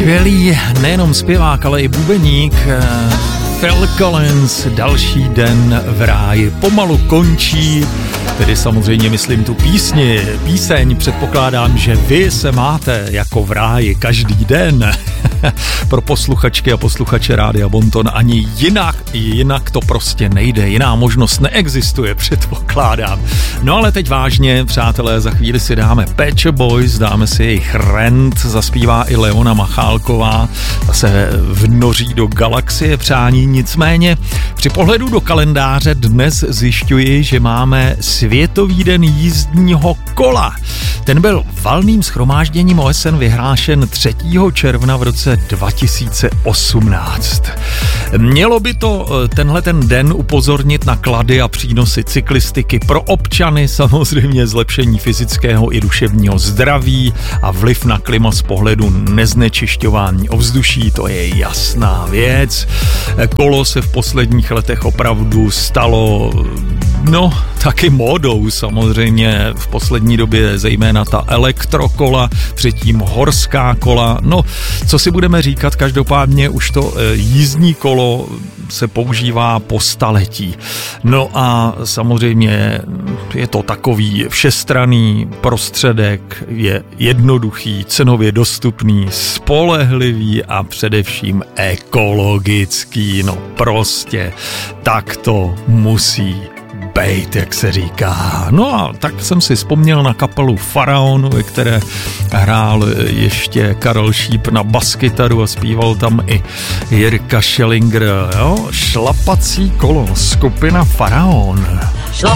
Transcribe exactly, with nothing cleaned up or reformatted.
Skvělý nejenom zpěvák, ale i bubeník Phil Collins, Další den v ráji pomalu končí, tedy samozřejmě myslím tu písni, píseň, předpokládám, že vy se máte jako v ráji každý den. Pro posluchačky a posluchače Rádia Bonton ani jinak, jinak to prostě nejde, jiná možnost neexistuje, předpokládám. No ale teď vážně, přátelé, za chvíli si dáme Pet Shop Boys, dáme si jejich Rent, zaspívá i Leona Machálková, ta se vnoří do galaxie přání, nicméně při pohledu do kalendáře dnes zjišťuji, že máme Světový den jízdního kola. Ten byl valným shromážděním O S N vyhlášen třetího června v roce dva tisíce osmnáct. Mělo by to tenhle ten den upozornit na klady a přínosy cyklistiky pro občany, samozřejmě zlepšení fyzického i duševního zdraví a vliv na klima z pohledu neznečišťování ovzduší, to je jasná věc. Kolo se v posledních letech opravdu stalo, no, taky módou samozřejmě, v poslední době zejména ta elektrokola, předtím horská kola, no, co si budeme říkat, každopádně už to jízdní kolo se používá po staletí. No a samozřejmě je to takový všestranný prostředek, je jednoduchý, cenově dostupný, spolehlivý a především ekologický, no prostě tak to musí bejt, jak se říká. No a tak jsem si vzpomněl na kapelu Faraon, ve které hrál ještě Karel Šíp na baskytaru a zpíval tam i Jirka Schellinger. Jo? Šlapací kolo, skupina Faraon.